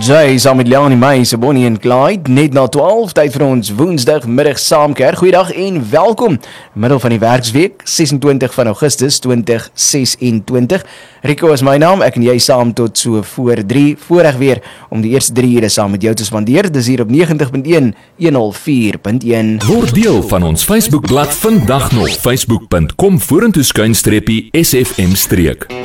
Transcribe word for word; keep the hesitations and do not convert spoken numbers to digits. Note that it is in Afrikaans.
Jay, saam met Leon en my, se Bonnie en Clyde, net na twaalf, tyd vir ons woensdagmiddag saamkeer. Goeiedag en welkom, middel van die werksweek, sesentwintig van Augustus twintig sesentwintig. Rico is my naam, ek en jy saam tot so voor drie, voorreg weer om die eerste drie ure saam met jou te spandeer. Dis hier op negentig punt een, honderdvier punt een. Word deel van ons Facebookblad vandag nog, facebook punt com vorentoe skuinstreepie S F M streek.